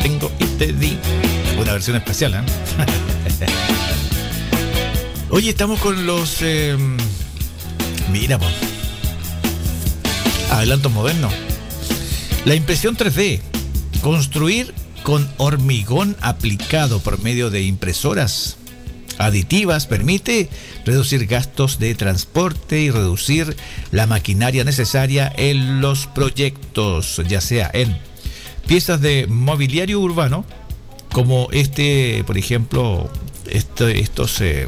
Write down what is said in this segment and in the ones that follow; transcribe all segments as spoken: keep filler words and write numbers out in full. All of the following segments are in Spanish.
tengo y te di. Una versión especial, ¿eh? Oye, estamos con los... Eh, mira, pues. Adelantos modernos. La impresión tres D. Construir con hormigón aplicado por medio de impresoras aditivas permite reducir gastos de transporte y reducir la maquinaria necesaria en los proyectos, ya sea en piezas de mobiliario urbano, como este, por ejemplo, este, estos, eh,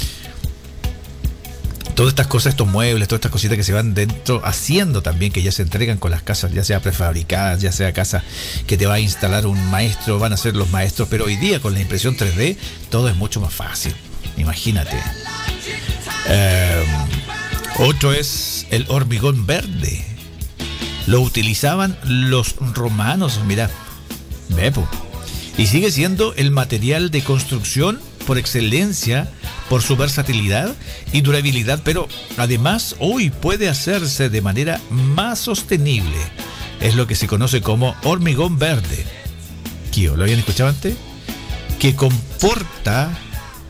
todas estas cosas, estos muebles, todas estas cositas que se van dentro haciendo también, que ya se entregan con las casas, ya sea prefabricadas, ya sea casa que te va a instalar un maestro, van a ser los maestros, pero hoy día con la impresión tres D todo es mucho más fácil, imagínate. Eh, otro es el hormigón verde. Lo utilizaban los romanos, mirá, Bepo. Y sigue siendo el material de construcción por excelencia, por su versatilidad y durabilidad, pero además hoy puede hacerse de manera más sostenible. Es lo que se conoce como hormigón verde. ¿Qué? ¿Lo habían escuchado antes? Que comporta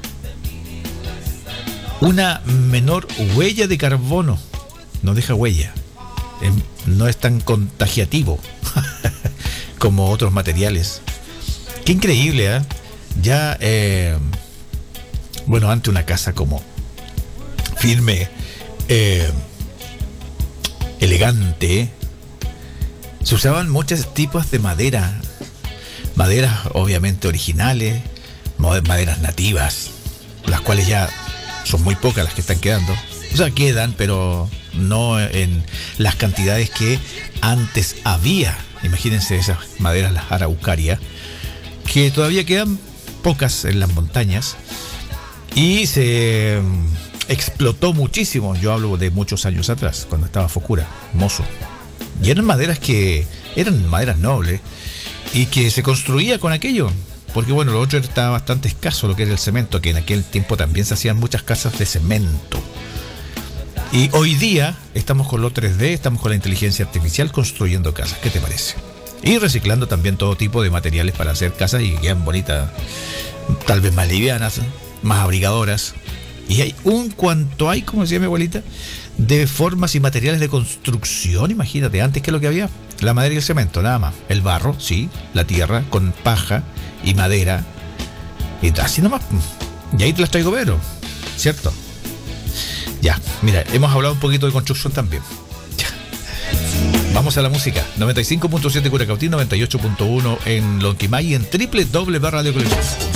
una menor huella de carbono. No deja huella. No es tan contagiativo como otros materiales. Qué increíble, ¿eh? Ya, eh, bueno, ante una casa como firme, eh, elegante, se usaban muchos tipos de madera. Maderas obviamente originales, maderas nativas, las cuales ya son muy pocas las que están quedando. O sea, quedan, pero no en las cantidades que antes había. Imagínense esas maderas, las araucarias, que todavía quedan pocas en las montañas y se explotó muchísimo. Yo hablo de muchos años atrás, cuando estaba Focura, mozo. Y eran maderas que eran maderas nobles y que se construía con aquello. Porque bueno, lo otro estaba bastante escaso, lo que era el cemento, que en aquel tiempo también se hacían muchas casas de cemento. Y hoy día estamos con lo tres D, estamos con la inteligencia artificial construyendo casas. ¿Qué te parece? Y reciclando también todo tipo de materiales para hacer casas y que quedan bonitas, tal vez más livianas, más abrigadoras. Y hay un cuanto hay, como decía mi abuelita, de formas y materiales de construcción. Imagínate, antes que lo que había, la madera y el cemento, nada más. El barro, sí, la tierra con paja y madera. Y así nomás. Y ahí te las traigo, pero, ¿cierto? Ya, mira, hemos hablado un poquito de construcción también. Ya. Vamos a la música. noventa y cinco punto siete Curacautín, noventa y ocho punto uno en Lonquimay y en doble u doble u doble u punto radio colección punto c l.